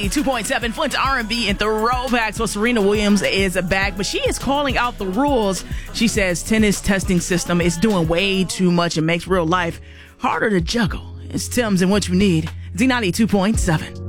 2.7 Flint R&B and throwbacks. So Serena Williams is back, but she is calling out the rules. She says tennis testing system is doing way too much and makes real life harder to juggle. It's Tim's and What You Need. Z92.7.